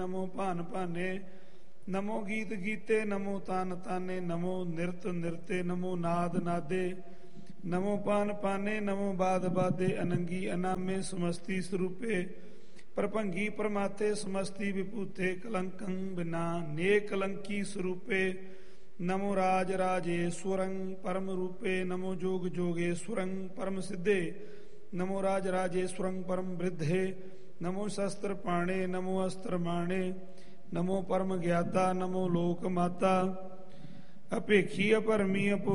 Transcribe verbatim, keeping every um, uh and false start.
ਨਮੋ ਭਾਨ ਭਾਨੇ, ਨਮੋ ਗੀਤ ਗੀਤੇ, ਨਮੋ ਤਾਨ ਤਾਨੇ, ਨਮੋ ਨਿਰਤ ਨਿਰਤੇ, ਨਮੋ ਨਾਦ ਨਾਦੇ, ਨਮੋ ਪਾਨ ਪਾਨੇ, ਨਮੋ ਬਾਦ ਬਾਦੇ, ਅਨੰਗੀ ਅਨਾਮੇ, ਸਮਸਤੀ ਸਰੂਪੇ, ਪ੍ਰਭੰਗੀ ਪ੍ਰਮਾਤੇ, ਸਮਸਤੀ ਵਿਭੂਤੇ, ਕਲੰਕੰ ਬਿਨਾ ਨੇ ਕਲੰਕੀ ਸਰੂਪੇ, ਨਮੋ ਰਾਜ ਰਾਜੇਸ਼ਵਰੰ ਪਰਮ ਰੂਪੇ, ਨਮੋ ਜੋਗ ਜੋਗੇਸ਼ਵਰੰ ਪਰਮ ਸਿੱਧੇ, ਨਮੋ ਰਾਜ ਰਾਜੇਸ਼ਵਰੰ ਪਰਮ ਬ੍ਰਿਧੇ, ਨਮੋ ਸ਼ਸਤਰ ਪਾਣੇ, ਨਮੋ ਅਸਤਰ ਮਾਣੇ, ਨਮੋ ਪਰਮ ਗਿਆਤਾ, ਨਮੋ ਲੋਕ ਮਾਤਾ, ਅਪੇਖੀ ਅਪਰਮੀ ਅਪੋ